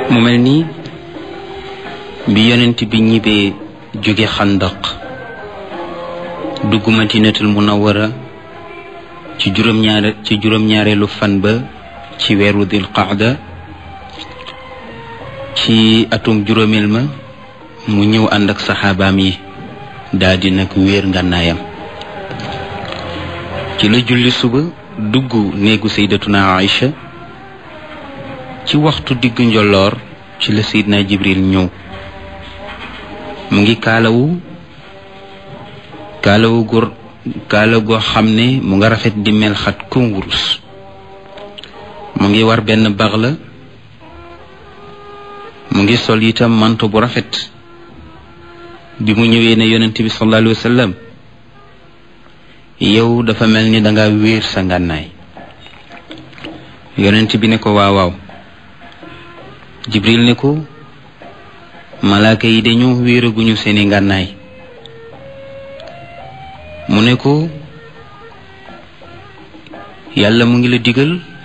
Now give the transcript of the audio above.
mu mel ni bi yonent bi ñibbee jóge xandaq dugg madinatul munawwara ci juróom-ñaareelu fan ba ci weeru dil qaada ci atum juróomeel ma mu ñëw ànd ak saxaabaam yi daldi nag wéer ngànnaayam ci la julli suba dugg néegu sayyidatuna Aïcha ci waxtu diggu njolloor ci la Seydina Jibril ñëw mu ngi kaala goo xam ne mu nga rafet di mel xat comme wurus mu ngi war benn baxla mu ngi sol itam manto bu rafet bi mu ñëwee ne yonent bi sallallahu alayhi wa sallam yow dafa mel ni danga wéer sa ngànnaay yonent bi ne ko waaw Jibril ne ko malaaka yi dañoo wéeraguñu seeni ngànnaay mu ne ko yàlla mu ngi la digal